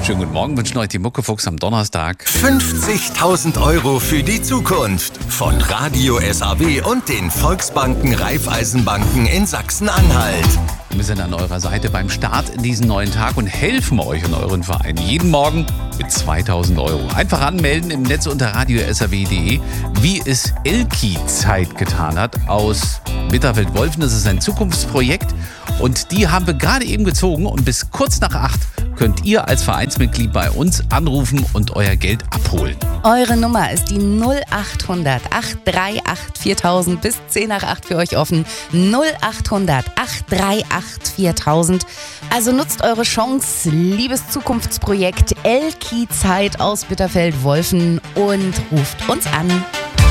Schönen guten Morgen, wünschen euch die Muckefuchs am Donnerstag. 50.000 € für die Zukunft von Radio SAW und den Volksbanken Raiffeisenbanken in Sachsen-Anhalt. Wir sind an eurer Seite beim Start in diesen neuen Tag und helfen euch und euren Verein jeden Morgen mit 2.000 €. Einfach anmelden im Netz unter radiosaw.de, wie es Elki Zeit getan hat aus Bitterfeld-Wolfen. Das ist ein Zukunftsprojekt und die haben wir gerade eben gezogen und bis kurz nach 8 könnt ihr als Vereinsmitglied bei uns anrufen und euer Geld abholen. Eure Nummer ist die 0800 838 4000 bis 10 nach 8 für euch offen. 0800 838 4000. Also nutzt eure Chance, liebes Zukunftsprojekt Elki Zeit aus Bitterfeld-Wolfen und ruft uns an.